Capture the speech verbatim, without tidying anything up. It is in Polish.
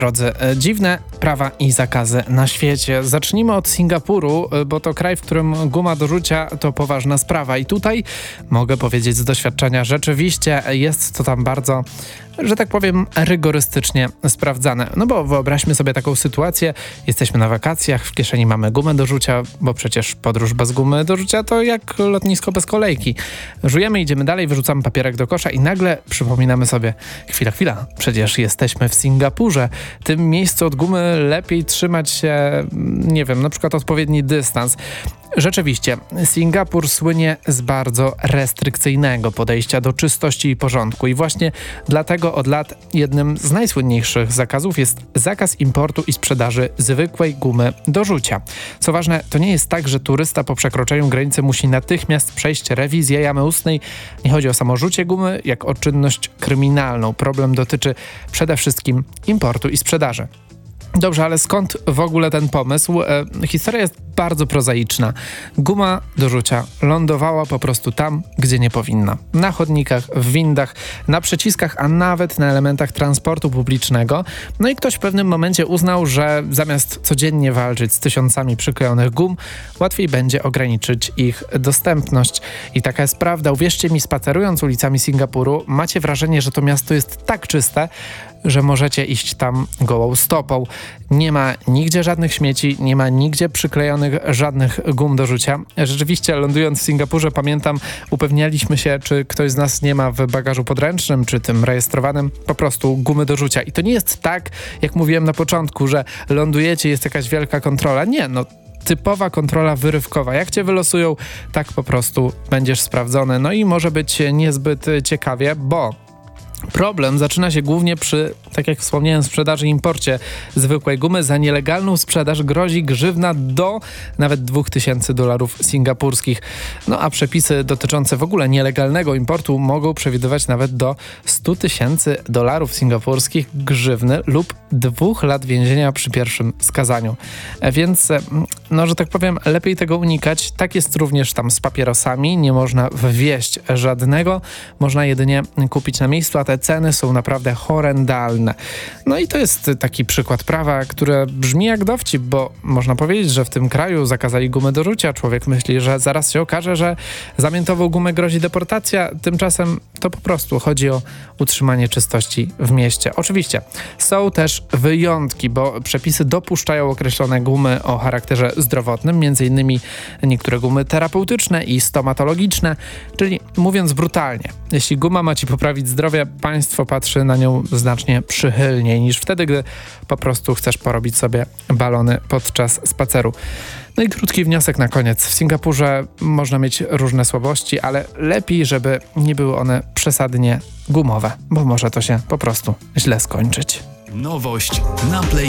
Drodzy, dziwne prawa i zakazy na świecie. Zacznijmy od Singapuru, bo to kraj, w którym guma do rzucia to poważna sprawa. I tutaj mogę powiedzieć z doświadczenia, rzeczywiście jest to tam bardzo, że tak powiem, rygorystycznie sprawdzane. No bo wyobraźmy sobie taką sytuację, jesteśmy na wakacjach, w kieszeni mamy gumę do rzucia, bo przecież podróż bez gumy do rzucia to jak lotnisko bez kolejki. Żujemy, idziemy dalej, wyrzucamy papierek do kosza i nagle przypominamy sobie, chwila, chwila, przecież jesteśmy w Singapurze. W tym miejscu od gumy lepiej trzymać się, nie wiem, na przykład odpowiedni dystans. Rzeczywiście, Singapur słynie z bardzo restrykcyjnego podejścia do czystości i porządku i właśnie dlatego od lat jednym z najsłynniejszych zakazów jest zakaz importu i sprzedaży zwykłej gumy do rzucia. Co ważne, to nie jest tak, że turysta po przekroczeniu granicy musi natychmiast przejść rewizję jamy ustnej. Nie chodzi o samo rzucie gumy, jak o czynność kryminalną. Problem dotyczy przede wszystkim importu i sprzedaży. Dobrze, ale skąd w ogóle ten pomysł? E, historia jest bardzo prozaiczna. Guma do rzucia lądowała po prostu tam, gdzie nie powinna. Na chodnikach, w windach, na przyciskach, a nawet na elementach transportu publicznego. No i ktoś w pewnym momencie uznał, że zamiast codziennie walczyć z tysiącami przyklejonych gum, łatwiej będzie ograniczyć ich dostępność. I taka jest prawda. Uwierzcie mi, spacerując ulicami Singapuru, macie wrażenie, że to miasto jest tak czyste, że możecie iść tam gołą stopą. Nie ma nigdzie żadnych śmieci, nie ma nigdzie przyklejonych żadnych gum do rzucia. Rzeczywiście, lądując w Singapurze, pamiętam, upewnialiśmy się, czy ktoś z nas nie ma w bagażu podręcznym, czy tym rejestrowanym, po prostu gumy do rzucia. I to nie jest tak, jak mówiłem na początku, że lądujecie, jest jakaś wielka kontrola. Nie, no typowa kontrola wyrywkowa. Jak cię wylosują, tak po prostu będziesz sprawdzony. No i może być niezbyt ciekawie, bo problem zaczyna się głównie przy, tak jak wspomniałem, sprzedaży i imporcie zwykłej gumy. Za nielegalną sprzedaż grozi grzywna do nawet dwóch tysięcy dolarów singapurskich. No a przepisy dotyczące w ogóle nielegalnego importu mogą przewidywać nawet do stu tysięcy dolarów singapurskich grzywny lub dwóch lat więzienia przy pierwszym skazaniu. Więc, no że tak powiem, lepiej tego unikać. Tak jest również tam z papierosami. Nie można wwieźć żadnego. Można jedynie kupić na miejscu, a te ceny są naprawdę horrendalne. No i to jest taki przykład prawa, które brzmi jak dowcip, bo można powiedzieć, że w tym kraju zakazali gumy do rzucia. Człowiek myśli, że zaraz się okaże, że za miętową gumę grozi deportacja. Tymczasem to po prostu chodzi o utrzymanie czystości w mieście. Oczywiście są też wyjątki, bo przepisy dopuszczają określone gumy o charakterze zdrowotnym, między innymi niektóre gumy terapeutyczne i stomatologiczne, czyli mówiąc brutalnie, jeśli guma ma ci poprawić zdrowie, państwo patrzy na nią znacznie przychylniej niż wtedy, gdy po prostu chcesz porobić sobie balony podczas spaceru. No i krótki wniosek na koniec. W Singapurze można mieć różne słabości, ale lepiej, żeby nie były one przesadnie gumowe, bo może to się po prostu źle skończyć. Nowość na Play